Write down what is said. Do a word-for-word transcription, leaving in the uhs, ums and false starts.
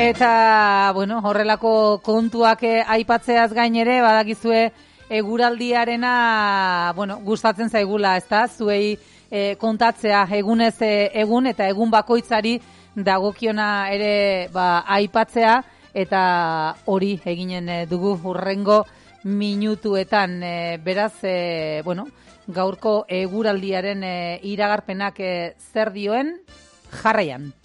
Eta, bueno, horrelako kontuak aipatzeaz gain ere, badakizue eguraldiarena, bueno, gustatzen zaigula, ezta? Zuei e, kontatzea egunez e, egun eta egun bakoitzari dagokiona ere ba, aipatzea, eta hori eginen dugu hurrengo minutuetan. E, beraz, e, bueno, gaurko eguraldiaren e, iragarpenak e, zer dioen jarraian.